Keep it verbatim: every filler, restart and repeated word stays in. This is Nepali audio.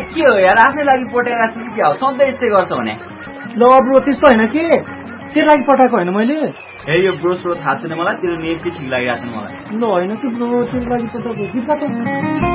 के हो यार आफ्नै लागि पठाइरहेको छु कि क्या हो सधैँ यस्तै गर्छ भने ल ब्रो त्यस्तो होइन के तेरो लागि पठाएको होइन मैले ए यो ब्रो स्रो थाहा छैन मलाई तेरो नेम के ठिक लागिरहेको छ मलाई ल होइन कि ब्रो तेरो लागि पठाएको